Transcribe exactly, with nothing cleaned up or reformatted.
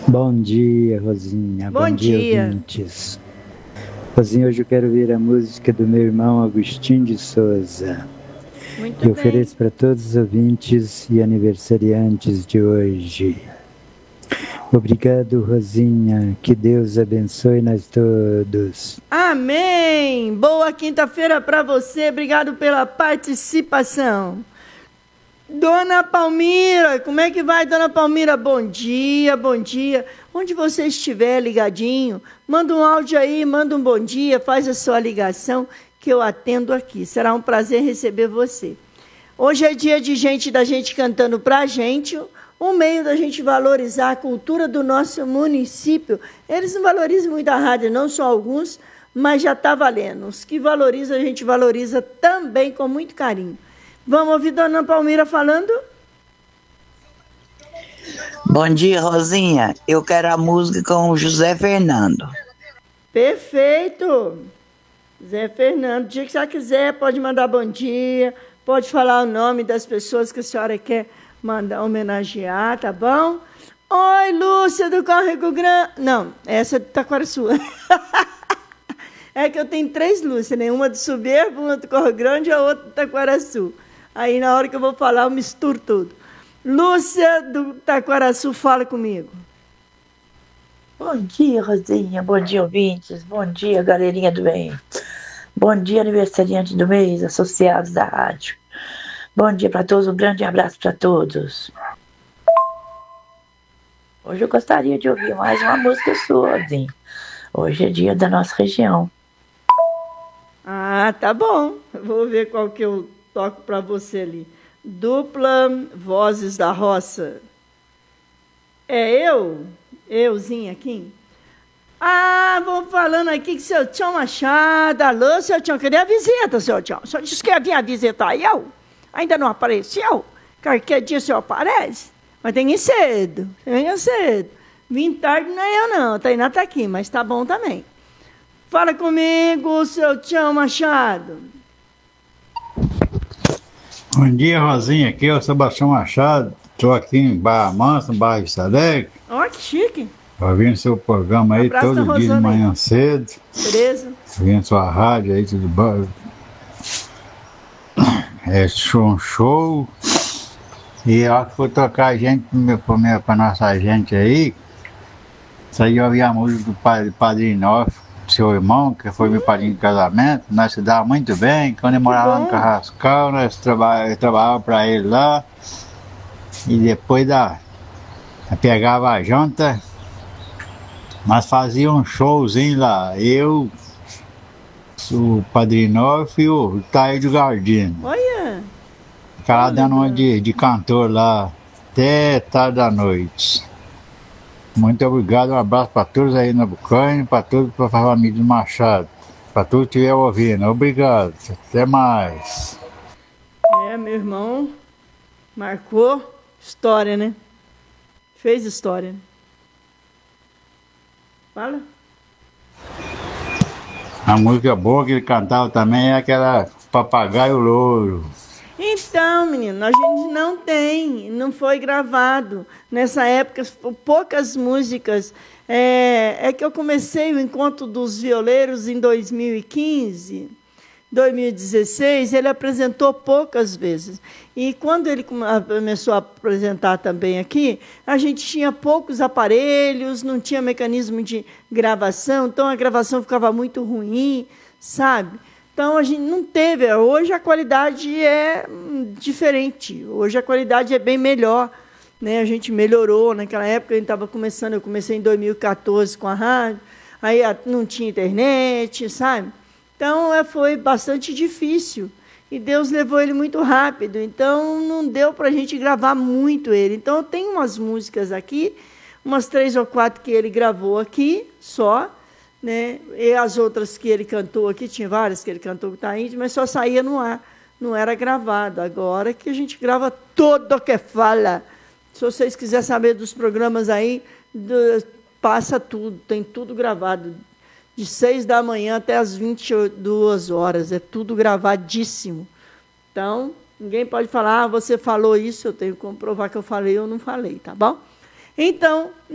Bom dia, Rosinha. Bom Bom dia, dia. ouvintes. Rosinha, hoje eu quero ouvir a música do meu irmão Agostinho de Souza. Muito Que bem. ofereço para todos os ouvintes e aniversariantes de hoje. Obrigado, Rosinha. Que Deus abençoe nós todos. Amém. Boa quinta-feira para você. Obrigado pela participação. Dona Palmira, como é que vai, Dona Palmira? Bom dia, bom dia. Onde você estiver ligadinho, manda um áudio aí, manda um bom dia, faz a sua ligação que eu atendo aqui. Será um prazer receber você. Hoje é dia de gente da gente cantando pra gente, um meio da gente valorizar a cultura do nosso município. Eles não valorizam muito a rádio, não só alguns, mas já está valendo. Os que valorizam, a gente valoriza também com muito carinho. Vamos ouvir Dona Palmira falando? Bom dia, Rosinha. Eu quero a música com o José Fernando. Perfeito. Zé Fernando, o dia que você quiser, pode mandar bom dia, pode falar o nome das pessoas que a senhora quer mandar homenagear, tá bom? Oi, Lúcia do Córrego Grande. Não, essa é do Taquaraçu. É que eu tenho três Lúcias, né? Uma do Soberbo, uma do Córrego Grande e a outra do Taquaraçu. Aí, na hora que eu vou falar, eu misturo tudo. Lúcia do Taquaraçu, fala comigo. Bom dia, Rosinha. Bom dia, ouvintes. Bom dia, galerinha do bem. Bom dia, aniversariante do mês, associados da rádio. Bom dia para todos, um grande abraço para todos. Hoje eu gostaria de ouvir mais uma música sua, Rosinha. Hoje é dia da nossa região. Ah, tá bom. Vou ver qual que eu toco para você ali. Dupla Vozes da Roça. É eu? Euzinha aqui? Ah, vou falando aqui que seu Tião Machado. Alô, seu Tião, cadê a visita, seu Tião? O senhor disse que ia vir a visitar eu? Ainda não apareceu? Qualquer dia o senhor aparece? Mas tem que ir cedo, tem que ir cedo. Vim tarde não é eu não, a Tainá tá aqui, mas tá bom também. Fala comigo, seu Tião Machado. Bom dia, Rosinha. Aqui é o Sebastião Machado. Estou aqui em Barra Mansa, no bairro Sadec. Ó, que chique. Ouvindo seu programa aí Abraço da todo dia de Rosana aí. manhã cedo. Beleza? Ouvindo sua rádio aí, tudo bom. É show, show. E a hora que for tocar a gente para nossa gente aí, isso aí eu ouvi a música do padre, padrinho nosso, seu irmão, que foi meu padrinho de casamento. Nós se dava muito bem. Quando ele morava lá no Carrascal, nós trabalhávamos trabalhava para ele lá. E depois da, da pegava a janta, nós fazíamos um showzinho lá. Eu, o Padrinho Novo e o Taíde Gardino. Olha. Ficava dando uma de, de cantor lá até tarde da noite. Muito obrigado, um abraço para todos aí na Bucane, para todos, para a família do Machado, para todos que estiver ouvindo. Obrigado, até mais. É, meu irmão marcou história, né? Fez história. Fala. A música boa que ele cantava também é aquela Papagaio Louro. Então, menino, a gente não tem, não foi gravado. Nessa época, poucas músicas. É, é que eu comecei o Encontro dos Violeiros em dois mil e quinze, dois mil e dezesseis, ele apresentou poucas vezes. E quando ele começou a apresentar também aqui, a gente tinha poucos aparelhos, não tinha mecanismo de gravação, então a gravação ficava muito ruim, sabe? Então, a gente não teve. Hoje a qualidade é diferente. Hoje a qualidade é bem melhor. Né? A gente melhorou. Naquela época, a gente estava começando. Eu comecei em dois mil e quatorze com a rádio. Aí não tinha internet, sabe? Então, foi bastante difícil. E Deus levou ele muito rápido. Então, não deu para a gente gravar muito ele. Então, eu tenho umas músicas aqui, umas três ou quatro que ele gravou aqui, só. Né? E as outras que ele cantou aqui, tinha várias que ele cantou com o Taíde, mas só saía no ar, não era gravado. Agora que a gente grava tudo que fala. Se vocês quiserem saber dos programas aí, do, passa tudo, tem tudo gravado. De seis da manhã até as vinte e duas horas, é tudo gravadíssimo. Então, ninguém pode falar, ah, você falou isso, eu tenho que comprovar que eu falei ou não falei, tá bom? Então,